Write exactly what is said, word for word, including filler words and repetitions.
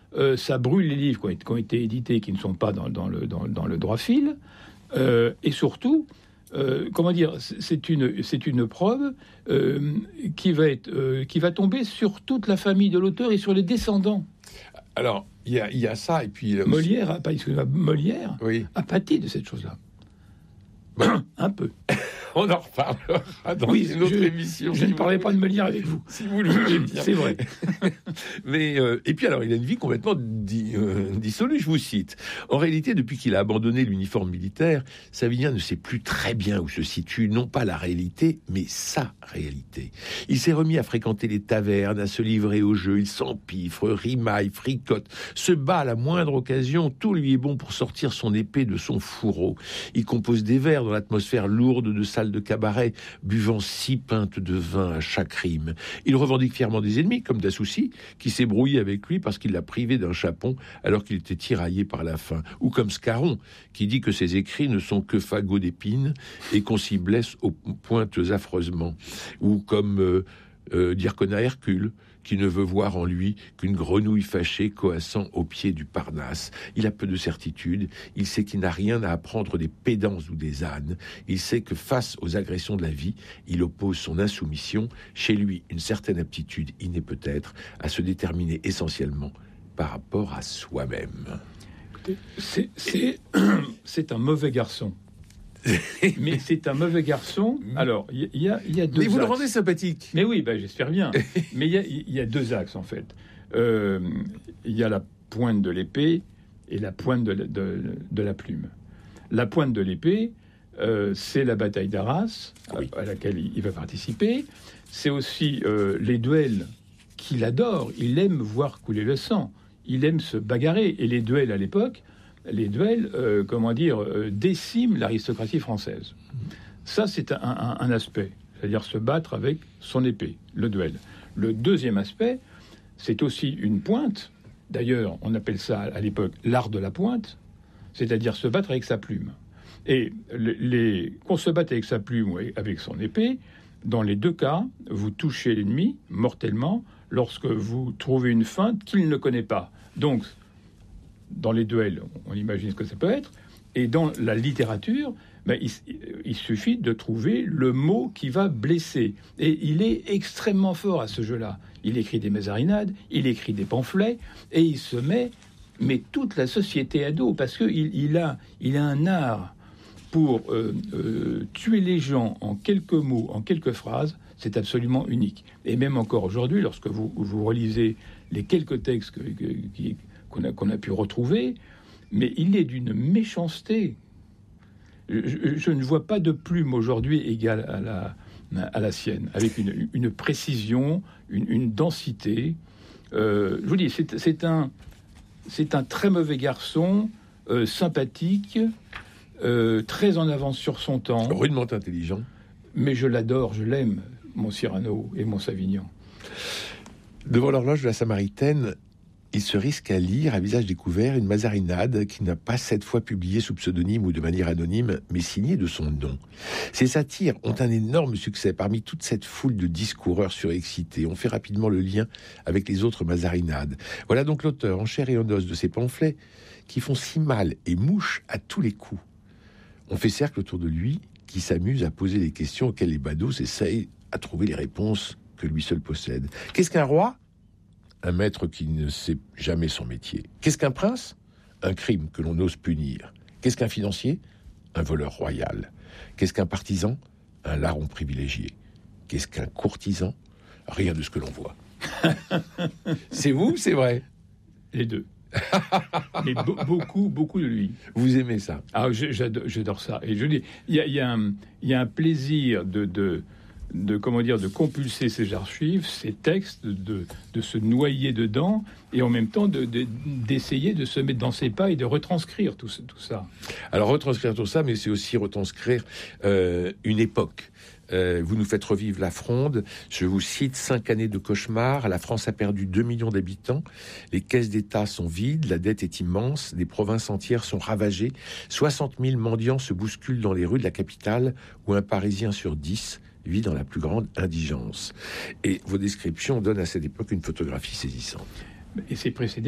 euh, ça brûle les livres qui ont, qui ont été édités, qui ne sont pas dans, dans, le, dans, dans le droit fil, euh, et surtout, euh, comment dire, c'est une, c'est une preuve euh, qui, va être, euh, qui va tomber sur toute la famille de l'auteur et sur les descendants. Alors, il y a, y a ça, et puis... Aussi... Molière, a, pas, Molière oui. a pâti de cette chose-là. Bon. Un peu. On en reparlera dans oui, une autre je, émission. Je si ne parlais pas de Molière avec vous. Si vous le voulez bien. C'est vrai. Mais, euh, et puis alors, il a une vie complètement di, euh, dissolue, je vous cite. En réalité, depuis qu'il a abandonné l'uniforme militaire, Savinien ne sait plus très bien où se situe, non pas la réalité, mais sa réalité. Il s'est remis à fréquenter les tavernes, à se livrer au jeu, il s'empiffre, rimaille, fricote, se bat à la moindre occasion, tout lui est bon pour sortir son épée de son fourreau. Il compose des vers dans l'atmosphère lourde de salle de cabaret, buvant six pintes de vin à chaque rime. Il revendique fièrement des ennemis, comme Dassoucy, qui s'est brouillé avec lui parce qu'il l'a privé d'un chapon alors qu'il était tiraillé par la faim. Ou comme Scarron, qui dit que ses écrits ne sont que fagots d'épines et qu'on s'y blesse aux pointes affreusement. Ou comme euh, euh, Dircona Hercule, qui ne veut voir en lui qu'une grenouille fâchée coassant au pied du Parnasse. Il a peu de certitude, il sait qu'il n'a rien à apprendre des pédants ou des ânes, il sait que face aux agressions de la vie, il oppose son insoumission, chez lui une certaine aptitude innée peut-être, à se déterminer essentiellement par rapport à soi-même. Écoutez, c'est, c'est, c'est un mauvais garçon. Mais c'est un mauvais garçon. Alors, il y, y, y a deux. Mais vous axes. le rendez sympathique. Mais oui, ben, j'espère bien. Mais il y, y a deux axes en fait. Il euh, y a la pointe de l'épée et la pointe de la, de, de la plume. La pointe de l'épée, euh, c'est la bataille d'Arras, oui. à, à laquelle il, il va participer. C'est aussi euh, les duels qu'il adore. Il aime voir couler le sang. Il aime se bagarrer. Et les duels à l'époque. Les duels, euh, comment dire, euh, déciment l'aristocratie française. Ça, c'est un, un, un aspect, c'est-à-dire se battre avec son épée, le duel. Le deuxième aspect, c'est aussi une pointe. D'ailleurs, on appelle ça à l'époque l'art de la pointe, c'est-à-dire se battre avec sa plume. Et les, les, qu'on se batte avec sa plume ou avec son épée, dans les deux cas, vous touchez l'ennemi mortellement lorsque vous trouvez une feinte qu'il ne connaît pas. Donc, dans les duels, on imagine ce que ça peut être. Et dans la littérature, ben, il, il suffit de trouver le mot qui va blesser. Et il est extrêmement fort à ce jeu-là. Il écrit des mésarinades, il écrit des pamphlets, et il se met, mais toute la société à dos, parce qu'il il a, il a un art pour euh, euh, tuer les gens en quelques mots, en quelques phrases. C'est absolument unique. Et même encore aujourd'hui, lorsque vous, vous relisez les quelques textes que, que, qui... Qu'on a, qu'on a pu retrouver, mais il est d'une méchanceté. Je, je, je ne vois pas de plume aujourd'hui égale à la, à la sienne, avec une, une précision, une, une densité. Euh, je vous dis, c'est, c'est, un, c'est un très mauvais garçon, euh, sympathique, euh, très en avance sur son temps. Rudement intelligent. Mais je l'adore, je l'aime, mon Cyrano et mon Savignan. Devant l'horloge de la Samaritaine, il se risque à lire, à visage découvert, une mazarinade qui n'a pas cette fois publiée sous pseudonyme ou de manière anonyme, mais signée de son nom. Ces satires ont un énorme succès parmi toute cette foule de discoureurs surexcités. On fait rapidement le lien avec les autres mazarinades. Voilà donc l'auteur en chair et en os de ces pamphlets qui font si mal et mouchent à tous les coups. On fait cercle autour de lui, qui s'amuse à poser des questions auxquelles les badauds essayent à trouver les réponses que lui seul possède. Qu'est-ce qu'un roi ? Un maître qui ne sait jamais son métier. Qu'est-ce qu'un prince ? Un crime que l'on ose punir. Qu'est-ce qu'un financier ? Un voleur royal. Qu'est-ce qu'un partisan ? Un larron privilégié. Qu'est-ce qu'un courtisan ? Rien de ce que l'on voit. C'est vous, c'est vrai ? Les deux. Mais be- beaucoup, beaucoup de lui. Vous aimez ça ? Ah, j'adore, j'adore ça. Et je dis, il y a, y a un, il y a un plaisir de, de, de, comment dire, de compulser ces archives, ces textes, de, de se noyer dedans, et en même temps de, de, d'essayer de se mettre dans ses pas et de retranscrire tout, ce, tout ça. Alors retranscrire tout ça, mais c'est aussi retranscrire euh, une époque. Euh, vous nous faites revivre la Fronde. Je vous cite cinq années de cauchemar. La France a perdu deux millions d'habitants. Les caisses d'État sont vides. La dette est immense. Les provinces entières sont ravagées. soixante mille mendiants se bousculent dans les rues de la capitale où un Parisien sur dix vit dans la plus grande indigence. Et vos descriptions donnent à cette époque une photographie saisissante. Et c'est précédé